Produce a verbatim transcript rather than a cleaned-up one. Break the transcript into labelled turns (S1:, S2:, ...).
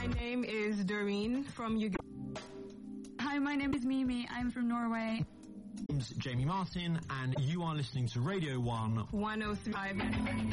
S1: name is Doreen from Uganda.
S2: Hi, my name is Mimi. I'm from Norway.
S3: My name's Jamie Martin, and you are listening to Radio one
S1: one oh three.